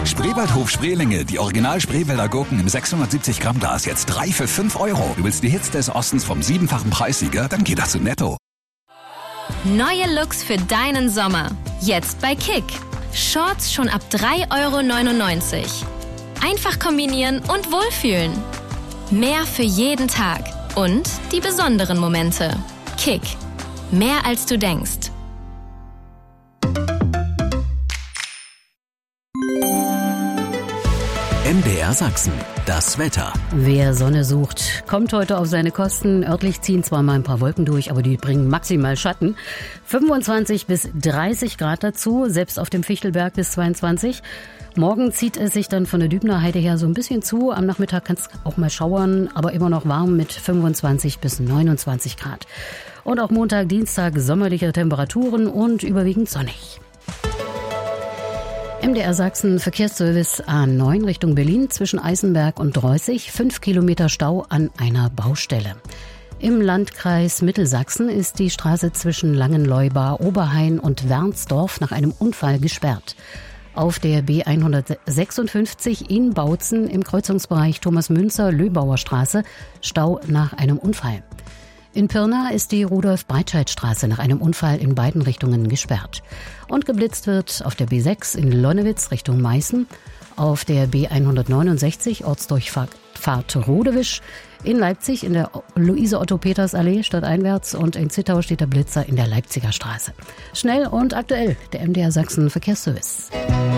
Spreewaldhof Spreelinge, die Original Spreewälder Gurken im 670 Gramm Glas, jetzt 3 für 5 Euro. Du willst die Hits des Ostens vom 7-fachen Preissieger? Dann geht das zu Netto. Neue Looks für deinen Sommer. Jetzt bei Kick. Shorts schon ab 3,99 Euro. Einfach kombinieren und wohlfühlen. Mehr für jeden Tag. Und die besonderen Momente. Kick. Mehr als du denkst. MDR Sachsen. Das Wetter. Wer Sonne sucht, kommt heute auf seine Kosten. Örtlich ziehen zwar mal ein paar Wolken durch, aber die bringen maximal Schatten. 25 bis 30 Grad dazu, selbst auf dem Fichtelberg bis 22. Morgen zieht es sich dann von der Dübner Heide her so ein bisschen zu. Am Nachmittag kann es auch mal schauern, aber immer noch warm mit 25 bis 29 Grad. Und auch Montag, Dienstag sommerliche Temperaturen und überwiegend sonnig. MDR Sachsen Verkehrsservice A9 Richtung Berlin zwischen Eisenberg und Dreußig. 5 Kilometer Stau an einer Baustelle. Im Landkreis Mittelsachsen ist die Straße zwischen Langenleuba, Oberhain und Wernsdorf nach einem Unfall gesperrt. Auf der B156 in Bautzen im Kreuzungsbereich Thomas-Münzer-Löbauer Straße Stau nach einem Unfall. In Pirna ist die Rudolf-Breitscheid-Straße nach einem Unfall in beiden Richtungen gesperrt. Und geblitzt wird auf der B6 in Lonnewitz Richtung Meißen, auf der B169 Ortsdurchfahrt Rodewisch, in Leipzig in der Luise-Otto-Peters-Allee stadteinwärts und in Zittau steht der Blitzer in der Leipziger Straße. Schnell und aktuell, der MDR Sachsen Verkehrsservice.